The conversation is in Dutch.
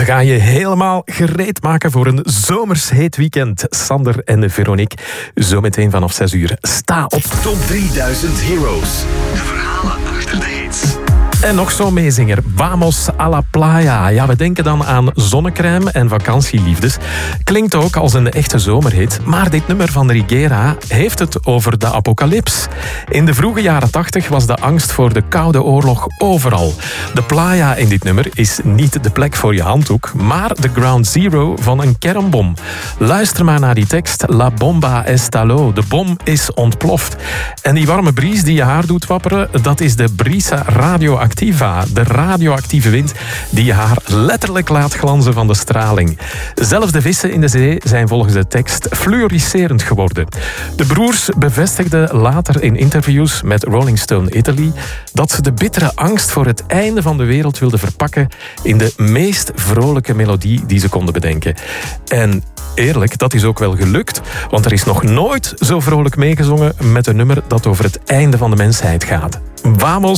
ga je helemaal gereed maken voor een zomers heet weekend. Sander en Veronique, zometeen vanaf 6 uur. Sta op. Top 3000 Heroes. De verhalen achter de hits. En nog zo'n meezinger. Vamos a la playa. Ja, we denken dan aan zonnecrème en vakantieliefdes. Klinkt ook als een echte zomerhit. Maar dit nummer van Rigera heeft het over de apocalyps. In de vroege jaren 80 was de angst voor de Koude Oorlog overal. De playa in dit nummer is niet de plek voor je handdoek, maar de ground zero van een kernbom. Luister maar naar die tekst. La bomba estalló. De bom is ontploft. En die warme bries die je haar doet wapperen, dat is de Brisa radioactiva. De radioactieve wind die je haar letterlijk laat glanzen van de straling. Zelfs de vissen in de zee zijn volgens de tekst fluoriserend geworden. De broers bevestigden later in interviews met Rolling Stone Italy dat ze de bittere angst voor het einde van de wereld wilden verpakken in de meest vrolijke melodie die ze konden bedenken. En eerlijk, dat is ook wel gelukt, want er is nog nooit zo vrolijk meegezongen met een nummer dat over het einde van de mensheid gaat. Vamos